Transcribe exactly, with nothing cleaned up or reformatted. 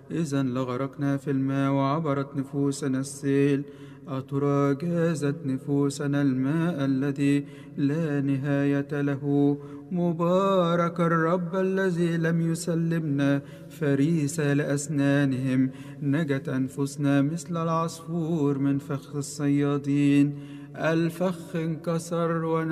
إذا لغرقنا في الماء وعبرت نفوسنا السيل. أترى جازت نفوسنا الماء الذي لا نهاية له. مبارك الرب الذي لم يسلمنا فريسة لأسنانهم. نجت أنفسنا مثل العصفور من فخ الصيادين. الفخ انكسر